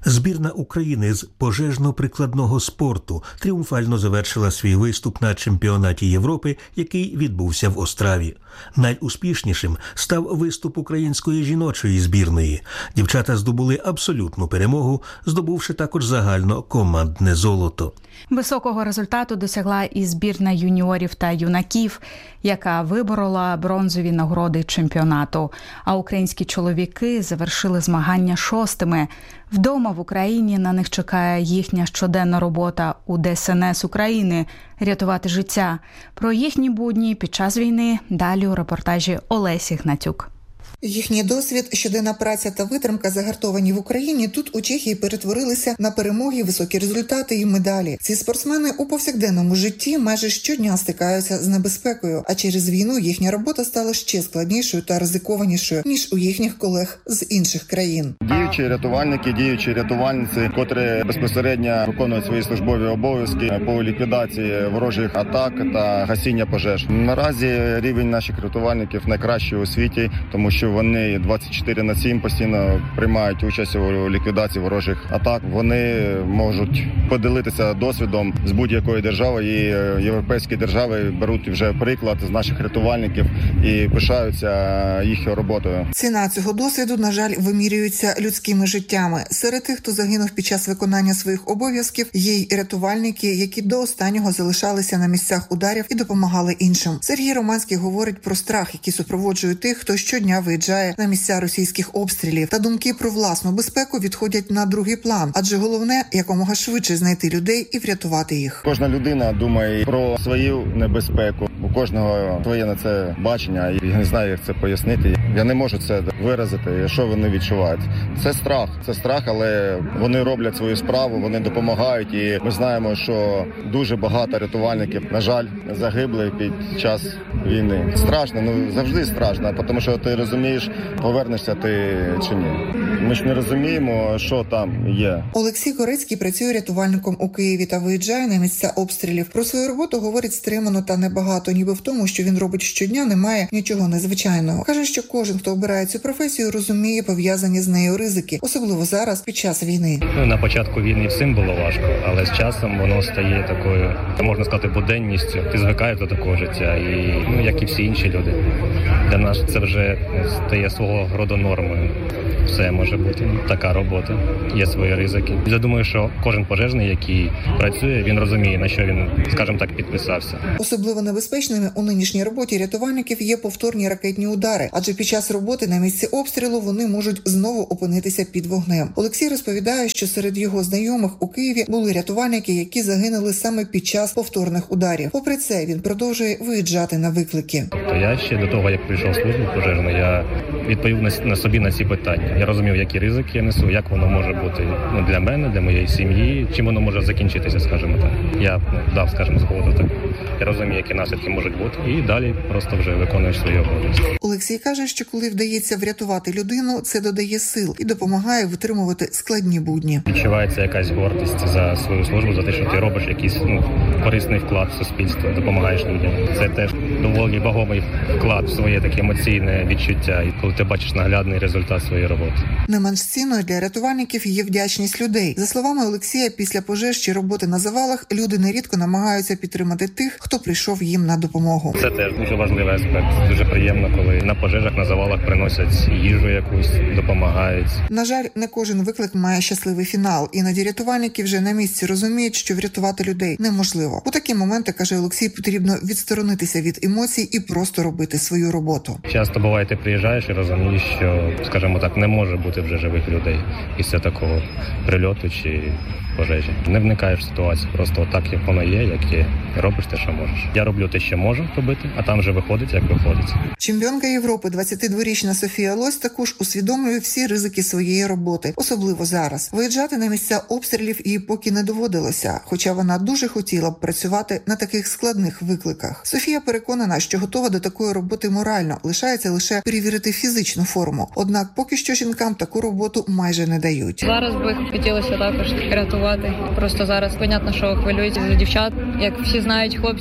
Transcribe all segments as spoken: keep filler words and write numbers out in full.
Збірна України з пожежно-прикладного спорту тріумфально завершила свій виступ на чемпіонаті Європи, який відбувся в Остраві. Найуспішнішим став виступ української жіночої збірної. Дівчата здобули абсолютну перемогу, здобувши також загальнокомандне золото. Високого результату досягла і збірна юніорів та юнаків, яка виборола бронзові нагороди чемпіонату. А українські чоловіки завершили змагання шостими. Вдома в Україні на них чекає їхня щоденна робота у Де Ес Ен Ес України – рятувати життя. Про їхні будні під час війни далі у репортажі Олесі Гнатюк. Їхній досвід, щоденна праця та витримка, загартовані в Україні, тут у Чехії перетворилися на перемоги, високі результати і медалі. Ці спортсмени у повсякденному житті майже щодня стикаються з небезпекою, а через війну їхня робота стала ще складнішою та ризикованішою, ніж у їхніх колег з інших країн. Діючі рятувальники, діючі рятувальниці, котрі безпосередньо виконують свої службові обов'язки по ліквідації ворожих атак та гасіння пожеж. Наразі рівень наших рятувальників найкращий у світі, тому що вони двадцять чотири на сім постійно приймають участь у ліквідації ворожих атак. Вони можуть поділитися досвідом з будь-якої держави, і європейські держави беруть вже приклад з наших рятувальників і пишаються їхньою роботою. Ціна цього досвіду, на жаль, вимірюється людськими життями. Серед тих, хто загинув під час виконання своїх обов'язків, є й рятувальники, які до останнього залишалися на місцях ударів і допомагали іншим. Сергій Романський говорить про страх, який супроводжує тих, хто щодня виїжджає на місця російських обстрілів, та думки про власну безпеку відходять на другий план, адже головне – якомога швидше знайти людей і врятувати їх. Кожна людина думає про свою небезпеку. У кожного своє на це бачення, і я не знаю, як це пояснити. Я не можу це виразити, що вони відчувають. Це страх, це страх, але вони роблять свою справу, вони допомагають, і ми знаємо, що дуже багато рятувальників, на жаль, загибли під час війни. Страшно, ну завжди страшно, тому що ти розумієш, повернешся ти чи ні. Ми ж не розуміємо, що там є. Олексій Корецький працює рятувальником у Києві та виїжджає на місця обстрілів. Про свою роботу говорить стримано та небагато, ніби в тому, що він робить щодня, немає нічого незвичайного. Каже, що кожен, хто обирає цю професію, розуміє пов'язані з нею ризики, особливо зараз, під час війни. Ну, на початку війни всім було важко, але з часом воно стає такою, можна сказати, буденністю. Ти звикаєш до такого життя, і ну, як і всі інші люди. Для нас це вже стає свого роду нормою. Все може бути. Така робота. Є свої ризики. Я думаю, що кожен пожежний, який працює, він розуміє, на що він, скажімо так, підписався. Особливо небезпечними у нинішній роботі рятувальників є повторні ракетні удари, адже під час роботи на місці обстрілу вони можуть знову опинитися під вогнем. Олексій розповідає, що серед його знайомих у Києві були рятувальники, які загинули саме під час повторних ударів. Попри це, він продовжує виїжджати на виклики. То я ще до того, як прийшов в службу пожежну, я відповів на, на собі на ці питання. Я розумів, які ризики я несу, як воно може бути ну, для мене, для моєї сім'ї, чим воно може закінчитися, скажімо так. Я ну, дав, скажімо, згоду так. Я розумію, які наслідки можуть бути, і далі просто вже виконуєш свої обов'язки. Олексій каже, що коли вдається врятувати людину, це додає сил і допомагає витримувати складні будні. Відчувається якась гордість за свою службу, за те, що ти робиш якийсь ну, корисний вклад в суспільство, допомагаєш людям. Це теж доволі вагомий вклад в своє таке емоційне відчуття, і коли ти бачиш наглядний результат своєї роботи. Не менш цінною для рятувальників є вдячність людей. За словами Олексія, після пожеж чи роботи на завалах люди нерідко намагаються підтримати тих, хто прийшов їм на допомогу. Це теж дуже важливий аспект. Дуже приємно, коли на пожежах, на завалах приносять їжу якусь, допомагають. На жаль, не кожен виклик має щасливий фінал. Іноді рятувальники вже на місці розуміють, що врятувати людей неможливо. У такі моменти, каже Олексій, потрібно відсторонитися від емоцій і просто робити свою роботу. Часто буває, ти приїжджаєш і розумієш, що, скажімо так, не може бути вже живих людей після такого прильоту чи пожежі. Не вникаєш в ситуацію, просто отак, як воно є, як є, і робиш те, що можеш. Я роблю те, що можу робити, а там вже виходить, як виходить. Чемпіонка Європи, двадцятидворічна Софія Лось, також усвідомлює всі ризики своєї роботи, особливо зараз. Виїжджати на місця обстрілів їй поки не доводилося, хоча вона дуже хотіла б працювати на таких складних викликах. Софія переконана, що готова до такої роботи морально, лишається лише перевірити фізичну форму. Однак поки що жінкам таку роботу майже не дають. Зараз би хотілося також рятувати. Просто зараз, понятно, що хвилюються за дівчат. Як всі знають, хлопці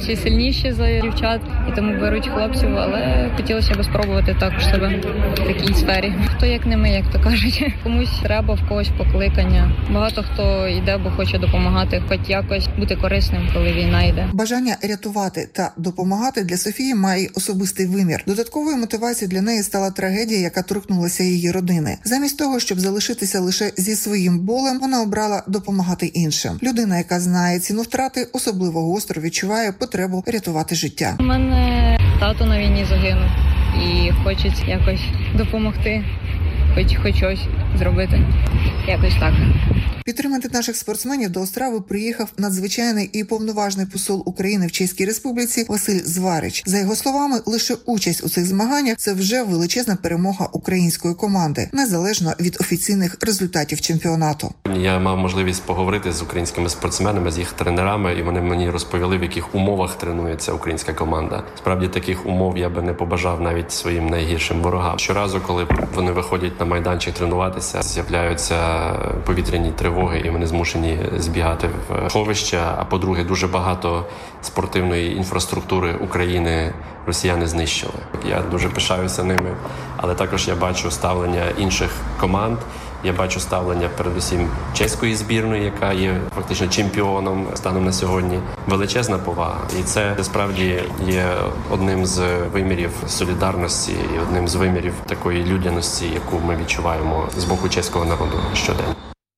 хлопці сильніші за дівчат, і тому беруть хлопців, але хотілося б спробувати також себе в такій сфері. Хто як не ми, як то кажуть. Комусь треба, в когось покликання. Багато хто йде, бо хоче допомагати, хоч якось бути корисним, коли війна йде. Бажання рятувати та допомагати для Софії має особистий вимір. Додатковою мотивацією для неї стала трагедія, яка торкнулася її родини. Замість того, щоб залишитися лише зі своїм болем, вона обрала допомагати іншим. Людина, яка знає ціну втрати, особливо гостро відчуває потребу рятувати життя. У мене тато на війні загинув і хочуть якось допомогти, хоч хоч щось зробити. Якось так. Підтримати наших спортсменів до Острави приїхав надзвичайний і повноважний посол України в Чеській Республіці Василь Зварич. За його словами, лише участь у цих змаганнях – це вже величезна перемога української команди, незалежно від офіційних результатів чемпіонату. Я мав можливість поговорити з українськими спортсменами, з їх тренерами, і вони мені розповіли, в яких умовах тренується українська команда. Справді, таких умов я би не побажав навіть своїм найгіршим ворогам. Щоразу, коли вони виходять на майданчик тренуватися, з'являються повітряні тривоги, і вони змушені збігати в сховища. А по-друге, дуже багато спортивної інфраструктури України росіяни знищили. Я дуже пишаюся ними, але також я бачу ставлення інших команд. Я бачу ставлення передусім чеської збірної, яка є фактично чемпіоном станом на сьогодні. Величезна повага. І це справді є одним з вимірів солідарності і одним з вимірів такої людяності, яку ми відчуваємо з боку чеського народу щоденно.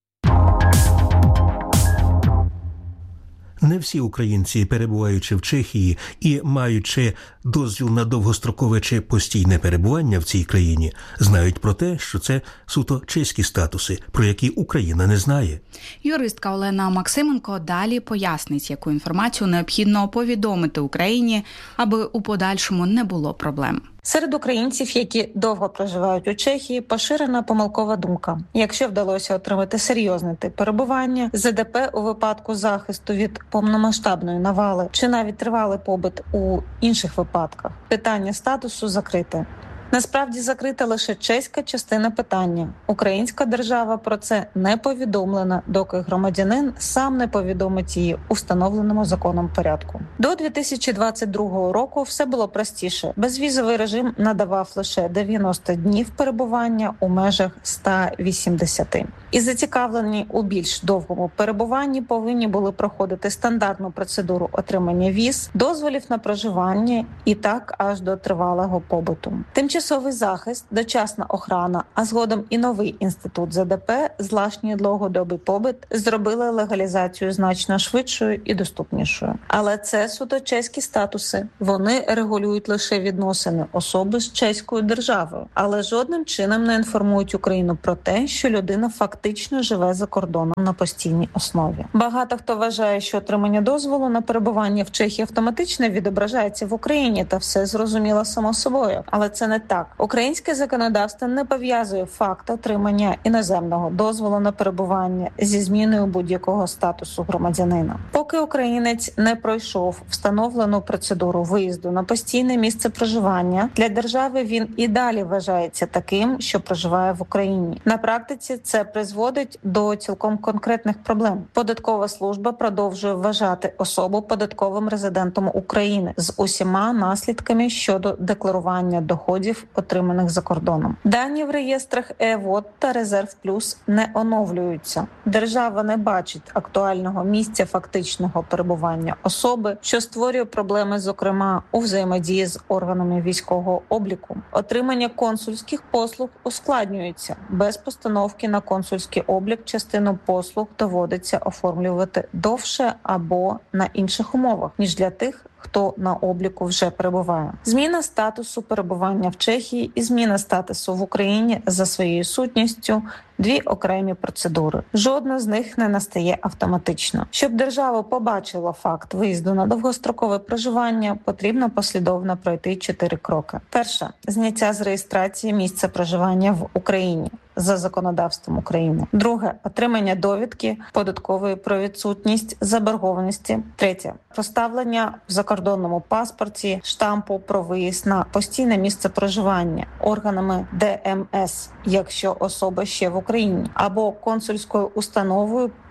Не всі українці, перебуваючи в Чехії і маючи дозвіл на довгострокове чи постійне перебування в цій країні, знають про те, що це суто чеські статуси, про які Україна не знає. Юристка Олена Максименко далі пояснить, яку інформацію необхідно повідомити Україні, аби у подальшому не було проблем. Серед українців, які довго проживають у Чехії, поширена помилкова думка. Якщо вдалося отримати серйозний тип перебування, ЗДП у випадку захисту від повномасштабної навали чи навіть тривалий побит у інших випадках, питання статусу закрите. Насправді закрита лише чеська частина питання. Українська держава про це не повідомлена, доки громадянин сам не повідомить її у встановленому законом порядку. До дві тисячі двадцять другого року все було простіше. Безвізовий режим надавав лише дев'яносто днів перебування у межах ста вісімдесяти. І зацікавлені у більш довгому перебуванні повинні були проходити стандартну процедуру отримання віз, дозволів на проживання і так аж до тривалого побуту. Тимчасовий захист, дочасна охорона, а згодом і новий інститут ЗДП, злашній довгодобий побит, зробили легалізацію значно швидшою і доступнішою. Але це суто чеські статуси. Вони регулюють лише відносини особи з чеською державою, але жодним чином не інформують Україну про те, що людина фактично живе за кордоном на постійній основі. Багато хто вважає, що отримання дозволу на перебування в Чехії автоматично відображається в Україні, та все зрозуміло само собою. Але це не так. Українське законодавство не пов'язує факт отримання іноземного дозволу на перебування зі зміною будь-якого статусу громадянина. Поки українець не пройшов встановлену процедуру виїзду на постійне місце проживання, для держави він і далі вважається таким, що проживає в Україні. На практиці це призводить до цілком конкретних проблем. Податкова служба продовжує вважати особу податковим резидентом України з усіма наслідками щодо декларування доходів, отриманих за кордоном. Дані в реєстрах ЕВОД та Резерв Плюс не оновлюються. Держава не бачить актуального місця фактичного перебування особи, що створює проблеми, зокрема, у взаємодії з органами військового обліку. Отримання консульських послуг ускладнюється. Без постановки на консульський облік частину послуг доводиться оформлювати довше або на інших умовах, ніж для тих, хто на обліку вже перебуває. Зміна статусу перебування в Чехії і зміна статусу в Україні за своєю сутністю – дві окремі процедури. Жодна з них не настає автоматично. Щоб держава побачила факт виїзду на довгострокове проживання, потрібно послідовно пройти чотири кроки. Перше – зняття з реєстрації місця проживання в Україні за законодавством України. Друге – отримання довідки податкової про відсутність заборгованості. Третє – проставлення в закордонному паспорті штампу про виїзд на постійне місце проживання органами Де Ем Ес, якщо особа ще в Україні, або консульською установою,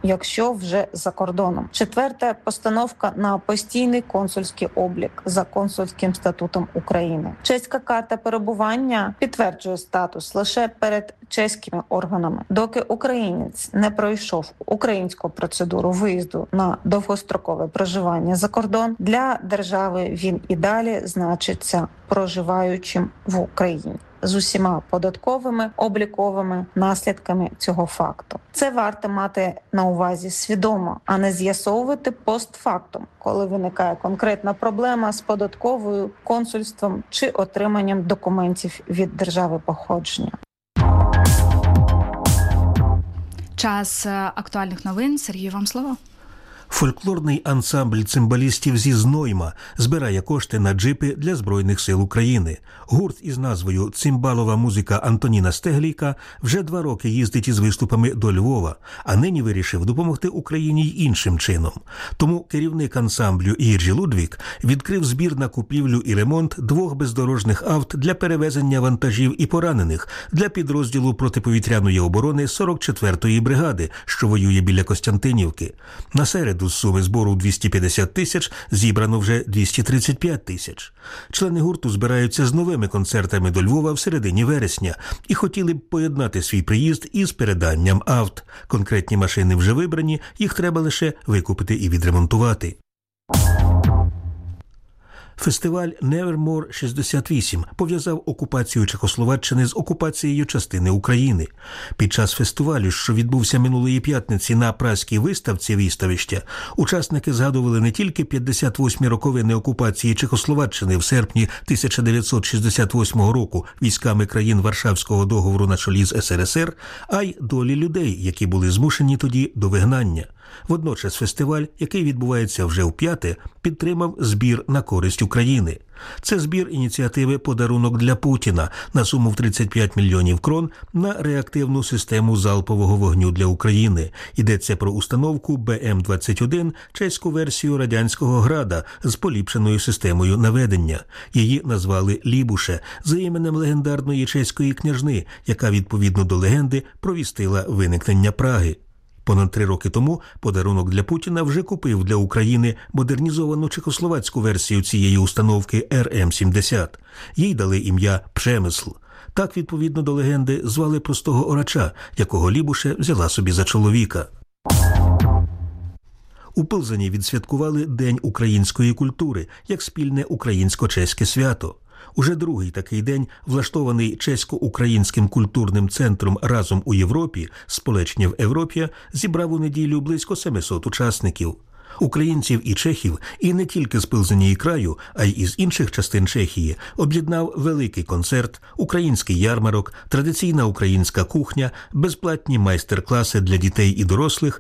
якщо вже за кордоном. Четверте, постановка на постійний консульський облік за консульським статутом України. Чеська карта перебування підтверджує статус лише перед чеськими органами. Доки українець не пройшов українську процедуру виїзду на довгострокове проживання за кордон, для держави він і далі значиться проживаючим в Україні з усіма податковими, обліковими наслідками цього факту. Це варто мати на увазі свідомо, а не з'ясовувати постфактум, коли виникає конкретна проблема з податковою, консульством чи отриманням документів від держави походження. Час актуальних новин. Сергій, вам слово. Фольклорний ансамбль цимбалістів зі Знойма збирає кошти на джипи для Збройних сил України. Гурт із назвою «Цимбалова музика» Антоніна Стеглійка вже два роки їздить із виступами до Львова, а нині вирішив допомогти Україні й іншим чином. Тому керівник ансамблю Єржі Лудвік відкрив збір на купівлю і ремонт двох бездорожних авт для перевезення вантажів і поранених для підрозділу протиповітряної оборони сорок четвертої бригади, що воює біля Костянтинівки. На середу з суми збору двісті п'ятдесят тисяч зібрано вже двісті тридцять п'ять тисяч. Члени гурту збираються з новими концертами до Львова в середині вересня і хотіли б поєднати свій приїзд із переданням авт. Конкретні машини вже вибрані, їх треба лише викупити і відремонтувати. Фестиваль «Nevermore шістдесят вісім» пов'язав окупацію Чехословаччини з окупацією частини України. Під час фестивалю, що відбувся минулої п'ятниці на Празькій виставці «Виставище», учасники згадували не тільки п'ятдесят восьмі роковини окупації Чехословаччини в серпні тисяча дев'ятсот шістдесят восьмого року військами країн Варшавського договору на чолі з ес ер ес ер, а й долі людей, які були змушені тоді до вигнання. Водночас фестиваль, який відбувається вже вп'яте, підтримав збір на користь України. Це збір ініціативи «Подарунок для Путіна» на суму в тридцять п'ять мільйонів крон на реактивну систему залпового вогню для України. Йдеться про установку Бе Ем двадцять один, чеську версію радянського «Града» з поліпшеною системою наведення. Її назвали «Лібуше» за іменем легендарної чеської княжни, яка відповідно до легенди провістила виникнення Праги. Понад три роки тому «Подарунок для Путіна» вже купив для України модернізовану чехословацьку версію цієї установки Ер Ем сімдесят. Їй дали ім'я «Пшемисл». Так, відповідно до легенди, звали простого орача, якого Лібуше взяла собі за чоловіка. У Пилзені відсвяткували День української культури як спільне українсько-чеське свято. Уже другий такий день, влаштований чесько-українським культурним центром «Разом у Європі» «Сполечні в Європі», зібрав у неділю близько семисот учасників. Українців і чехів, і не тільки з Пилзені краю, а й із інших частин Чехії, об'єднав великий концерт, український ярмарок, традиційна українська кухня, безплатні майстер-класи для дітей і дорослих